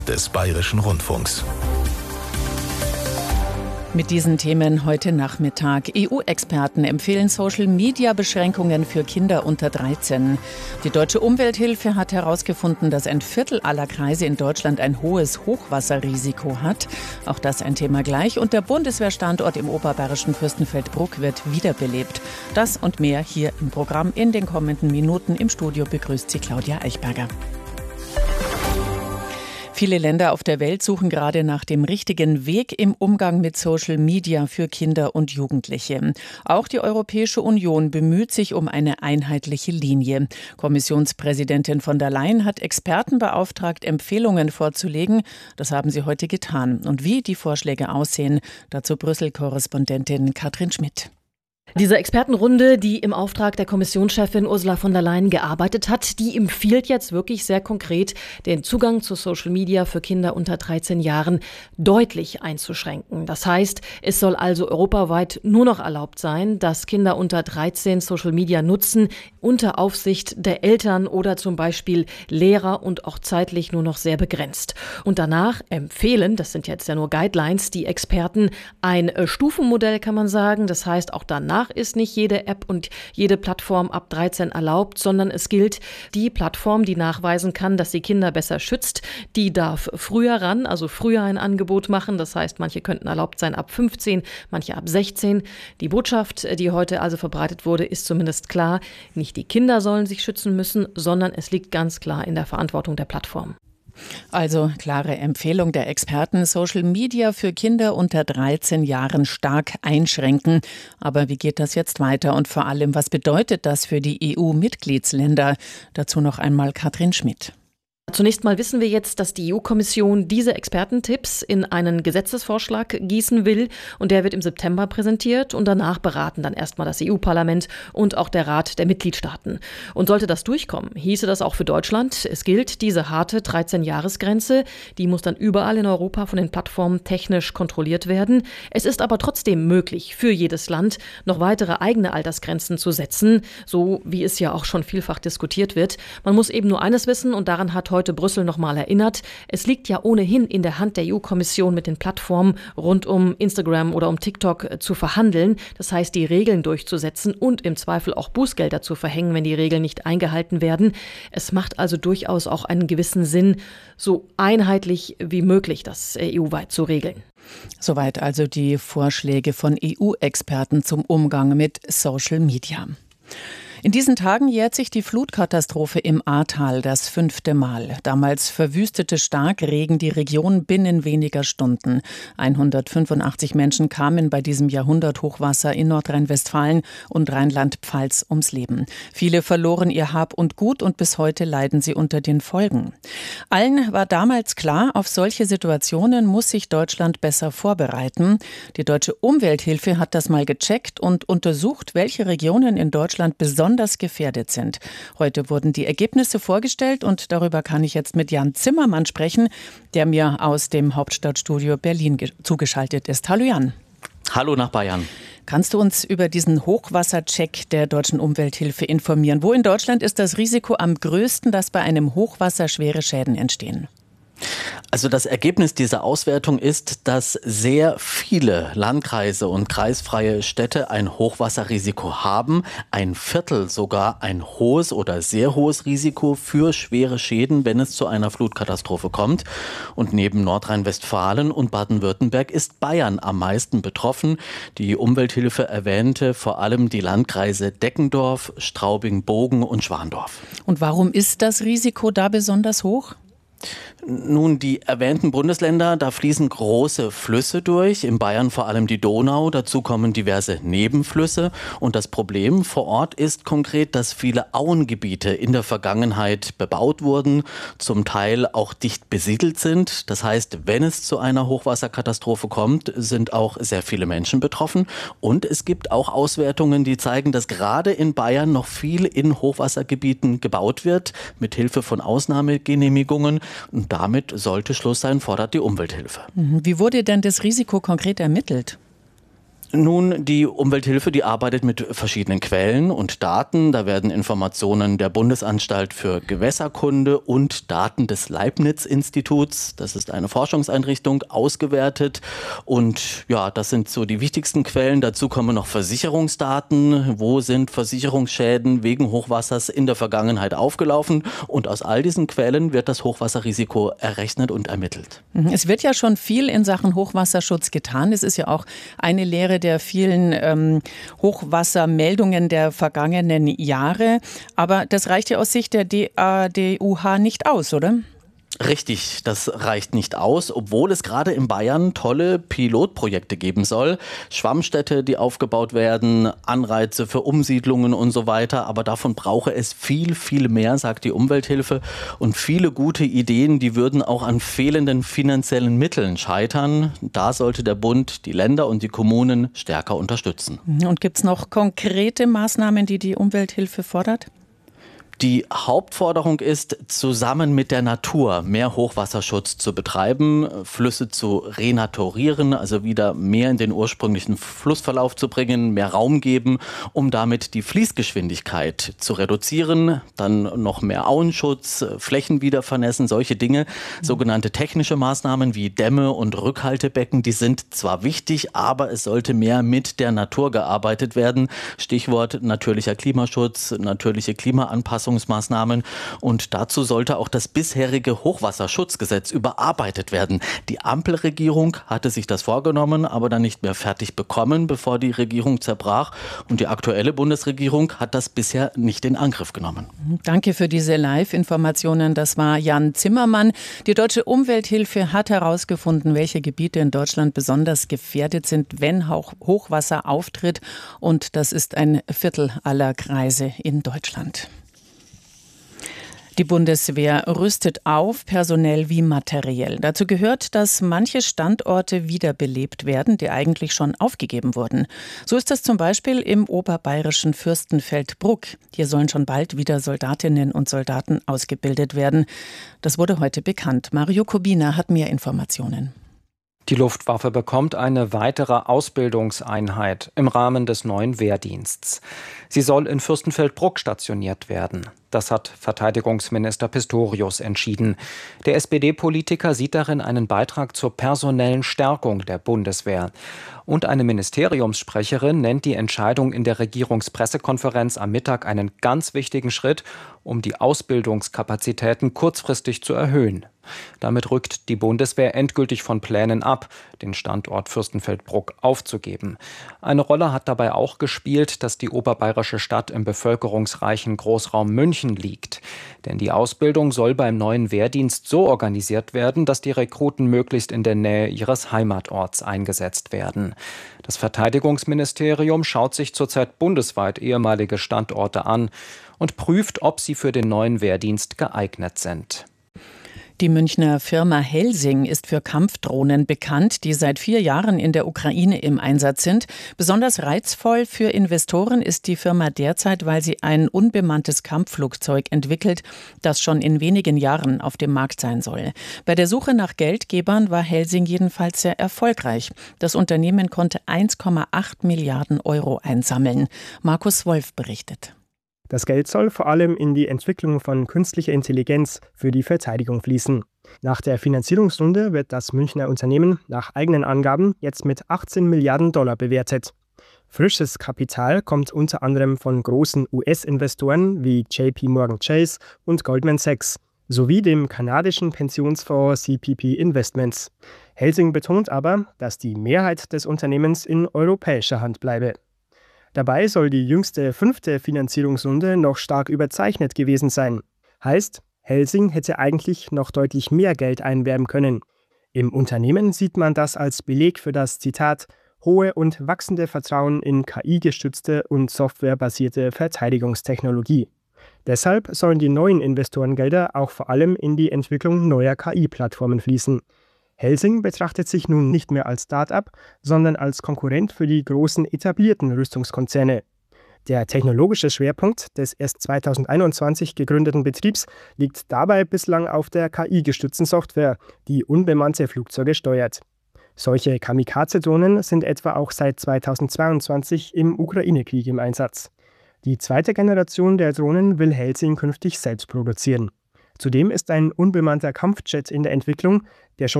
des Bayerischen Rundfunks. Mit diesen Themen heute Nachmittag. EU-Experten empfehlen Social-Media-Beschränkungen für Kinder unter 13. Die Deutsche Umwelthilfe hat herausgefunden, dass ein Viertel aller Kreise in Deutschland ein hohes Hochwasserrisiko hat. Auch das ein Thema gleich. Und der Bundeswehrstandort im oberbayerischen Fürstenfeldbruck wird wiederbelebt. Das und mehr hier im Programm in den kommenden Minuten. Im Studio begrüßt Sie Claudia Eichberger. Viele Länder auf der Welt suchen gerade nach dem richtigen Weg im Umgang mit Social Media für Kinder und Jugendliche. Auch die Europäische Union bemüht sich um eine einheitliche Linie. Kommissionspräsidentin von der Leyen hat Experten beauftragt, Empfehlungen vorzulegen. Das haben sie heute getan. Und wie die Vorschläge aussehen, dazu Brüssel-Korrespondentin Katrin Schmidt. Diese Expertenrunde, die im Auftrag der Kommissionschefin Ursula von der Leyen gearbeitet hat, die empfiehlt jetzt wirklich sehr konkret, den Zugang zu Social Media für Kinder unter 13 Jahren deutlich einzuschränken. Das heißt, es soll also europaweit nur noch erlaubt sein, dass Kinder unter 13 Social Media nutzen, unter Aufsicht der Eltern oder zum Beispiel Lehrer und auch zeitlich nur noch sehr begrenzt. Und danach empfehlen, das sind jetzt ja nur Guidelines, die Experten ein Stufenmodell, kann man sagen. Das heißt, auch danach ist nicht jede App und jede Plattform ab 13 erlaubt, sondern es gilt die Plattform, die nachweisen kann, dass sie Kinder besser schützt. Die darf früher ran, also früher ein Angebot machen. Das heißt, manche könnten erlaubt sein ab 15, manche ab 16. Die Botschaft, die heute also verbreitet wurde, ist zumindest klar. Nicht die Kinder sollen sich schützen müssen, sondern es liegt ganz klar in der Verantwortung der Plattform. Also klare Empfehlung der Experten, Social Media für Kinder unter 13 Jahren stark einschränken. Aber wie geht das jetzt weiter und vor allem, was bedeutet das für die EU-Mitgliedsländer? Dazu noch einmal Katrin Schmidt. Zunächst mal wissen wir jetzt, dass die EU-Kommission diese Expertentipps in einen Gesetzesvorschlag gießen will und der wird im September präsentiert und danach beraten dann erstmal das EU-Parlament und auch der Rat der Mitgliedstaaten. Und sollte das durchkommen, hieße das auch für Deutschland. Es gilt diese harte 13-Jahres-Grenze, die muss dann überall in Europa von den Plattformen technisch kontrolliert werden. Es ist aber trotzdem möglich, für jedes Land noch weitere eigene Altersgrenzen zu setzen, so wie es ja auch schon vielfach diskutiert wird. Man muss eben nur eines wissen und daran hat heute Brüssel nochmal erinnert. Es liegt ja ohnehin in der Hand der EU-Kommission, mit den Plattformen rund um Instagram oder um TikTok zu verhandeln. Das heißt, die Regeln durchzusetzen und im Zweifel auch Bußgelder zu verhängen, wenn die Regeln nicht eingehalten werden. Es macht also durchaus auch einen gewissen Sinn, so einheitlich wie möglich das EU-weit zu regeln. Soweit also die Vorschläge von EU-Experten zum Umgang mit Social Media. In diesen Tagen jährt sich die Flutkatastrophe im Ahrtal das 5. Mal. Damals verwüstete Starkregen die Region binnen weniger Stunden. 185 Menschen kamen bei diesem Jahrhunderthochwasser in Nordrhein-Westfalen und Rheinland-Pfalz ums Leben. Viele verloren ihr Hab und Gut und bis heute leiden sie unter den Folgen. Allen war damals klar, auf solche Situationen muss sich Deutschland besser vorbereiten. Die Deutsche Umwelthilfe hat das mal gecheckt und untersucht, welche Regionen in Deutschland besonders gefährdet sind. Heute wurden die Ergebnisse vorgestellt und darüber kann ich jetzt mit Jan Zimmermann sprechen, der mir aus dem Hauptstadtstudio Berlin zugeschaltet ist. Hallo Jan. Hallo nach Bayern. Kannst du uns über diesen Hochwassercheck der Deutschen Umwelthilfe informieren? Wo in Deutschland ist das Risiko am größten, dass bei einem Hochwasser schwere Schäden entstehen? Also das Ergebnis dieser Auswertung ist, dass sehr viele Landkreise und kreisfreie Städte ein Hochwasserrisiko haben. Ein Viertel sogar ein hohes oder sehr hohes Risiko für schwere Schäden, wenn es zu einer Flutkatastrophe kommt. Und neben Nordrhein-Westfalen und Baden-Württemberg ist Bayern am meisten betroffen. Die Umwelthilfe erwähnte vor allem die Landkreise Deckendorf, Straubing, Bogen und Schwandorf. Und warum ist das Risiko da besonders hoch? Nun, die erwähnten Bundesländer, da fließen große Flüsse durch, in Bayern vor allem die Donau, dazu kommen diverse Nebenflüsse und das Problem vor Ort ist konkret, dass viele Auengebiete in der Vergangenheit bebaut wurden, zum Teil auch dicht besiedelt sind. Das heißt, wenn es zu einer Hochwasserkatastrophe kommt, sind auch sehr viele Menschen betroffen und es gibt auch Auswertungen, die zeigen, dass gerade in Bayern noch viel in Hochwassergebieten gebaut wird, mit Hilfe von Ausnahmegenehmigungen. Und damit sollte Schluss sein, fordert die Umwelthilfe. Wie wurde denn das Risiko konkret ermittelt? Nun, die Umwelthilfe, die arbeitet mit verschiedenen Quellen und Daten. Da werden Informationen der Bundesanstalt für Gewässerkunde und Daten des Leibniz-Instituts, das ist eine Forschungseinrichtung, ausgewertet. Und ja, das sind so die wichtigsten Quellen. Dazu kommen noch Versicherungsdaten. Wo sind Versicherungsschäden wegen Hochwassers in der Vergangenheit aufgelaufen? Und aus all diesen Quellen wird das Hochwasserrisiko errechnet und ermittelt. Es wird ja schon viel in Sachen Hochwasserschutz getan. Es ist ja auch eine Lehre der vielen Hochwassermeldungen der vergangenen Jahre. Aber das reicht ja aus Sicht der DADUH nicht aus, oder? Richtig, das reicht nicht aus, obwohl es gerade in Bayern tolle Pilotprojekte geben soll. Schwammstädte, die aufgebaut werden, Anreize für Umsiedlungen und so weiter. Aber davon brauche es viel, viel mehr, sagt die Umwelthilfe. Und viele gute Ideen, die würden auch an fehlenden finanziellen Mitteln scheitern. Da sollte der Bund, die Länder und die Kommunen stärker unterstützen. Und gibt es noch konkrete Maßnahmen, die die Umwelthilfe fordert? Die Hauptforderung ist, zusammen mit der Natur mehr Hochwasserschutz zu betreiben, Flüsse zu renaturieren, also wieder mehr in den ursprünglichen Flussverlauf zu bringen, mehr Raum geben, um damit die Fließgeschwindigkeit zu reduzieren, dann noch mehr Auenschutz, Flächen wieder vernässen, solche Dinge. Sogenannte technische Maßnahmen wie Dämme und Rückhaltebecken, die sind zwar wichtig, aber es sollte mehr mit der Natur gearbeitet werden. Stichwort natürlicher Klimaschutz, natürliche Klimaanpassung. Und dazu sollte auch das bisherige Hochwasserschutzgesetz überarbeitet werden. Die Ampelregierung hatte sich das vorgenommen, aber dann nicht mehr fertig bekommen, bevor die Regierung zerbrach. Und die aktuelle Bundesregierung hat das bisher nicht in Angriff genommen. Danke für diese Live-Informationen. Das war Jan Zimmermann. Die Deutsche Umwelthilfe hat herausgefunden, welche Gebiete in Deutschland besonders gefährdet sind, wenn Hochwasser auftritt. Und das ist ein Viertel aller Kreise in Deutschland. Die Bundeswehr rüstet auf, personell wie materiell. Dazu gehört, dass manche Standorte wiederbelebt werden, die eigentlich schon aufgegeben wurden. So ist das zum Beispiel im oberbayerischen Fürstenfeldbruck. Hier sollen schon bald wieder Soldatinnen und Soldaten ausgebildet werden. Das wurde heute bekannt. Mario Kubina hat mehr Informationen. Die Luftwaffe bekommt eine weitere Ausbildungseinheit im Rahmen des neuen Wehrdienstes. Sie soll in Fürstenfeldbruck stationiert werden. Das hat Verteidigungsminister Pistorius entschieden. Der SPD-Politiker sieht darin einen Beitrag zur personellen Stärkung der Bundeswehr. Und eine Ministeriumssprecherin nennt die Entscheidung in der Regierungspressekonferenz am Mittag einen ganz wichtigen Schritt, um die Ausbildungskapazitäten kurzfristig zu erhöhen. Damit rückt die Bundeswehr endgültig von Plänen ab, den Standort Fürstenfeldbruck aufzugeben. Eine Rolle hat dabei auch gespielt, dass die oberbayerische Stadt im bevölkerungsreichen Großraum München liegt. Denn die Ausbildung soll beim neuen Wehrdienst so organisiert werden, dass die Rekruten möglichst in der Nähe ihres Heimatorts eingesetzt werden. Das Verteidigungsministerium schaut sich zurzeit bundesweit ehemalige Standorte an und prüft, ob sie für den neuen Wehrdienst geeignet sind. Die Münchner Firma Helsing ist für Kampfdrohnen bekannt, die seit 4 Jahren in der Ukraine im Einsatz sind. Besonders reizvoll für Investoren ist die Firma derzeit, weil sie ein unbemanntes Kampfflugzeug entwickelt, das schon in wenigen Jahren auf dem Markt sein soll. Bei der Suche nach Geldgebern war Helsing jedenfalls sehr erfolgreich. Das Unternehmen konnte 1,8 Milliarden Euro einsammeln. Markus Wolf berichtet. Das Geld soll vor allem in die Entwicklung von künstlicher Intelligenz für die Verteidigung fließen. Nach der Finanzierungsrunde wird das Münchner Unternehmen nach eigenen Angaben jetzt mit 18 Milliarden Dollar bewertet. Frisches Kapital kommt unter anderem von großen US-Investoren wie JP Morgan Chase und Goldman Sachs sowie dem kanadischen Pensionsfonds CPP Investments. Helsing betont aber, dass die Mehrheit des Unternehmens in europäischer Hand bleibe. Dabei soll die jüngste 5. Finanzierungsrunde noch stark überzeichnet gewesen sein. Heißt, Helsing hätte eigentlich noch deutlich mehr Geld einwerben können. Im Unternehmen sieht man das als Beleg für das, Zitat, hohe und wachsende Vertrauen in KI-gestützte und softwarebasierte Verteidigungstechnologie. Deshalb sollen die neuen Investorengelder auch vor allem in die Entwicklung neuer KI-Plattformen fließen. Helsing betrachtet sich nun nicht mehr als Start-up, sondern als Konkurrent für die großen etablierten Rüstungskonzerne. Der technologische Schwerpunkt des erst 2021 gegründeten Betriebs liegt dabei bislang auf der KI-gestützten Software, die unbemannte Flugzeuge steuert. Solche Kamikaze-Drohnen sind etwa auch seit 2022 im Ukraine-Krieg im Einsatz. Die zweite Generation der Drohnen will Helsing künftig selbst produzieren. Zudem ist ein unbemannter Kampfjet in der Entwicklung, der schon